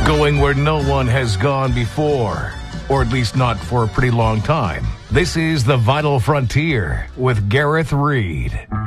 Going where no one has gone before, or at least not for a pretty long time. This is The Vital Frontier with Gareth Reed.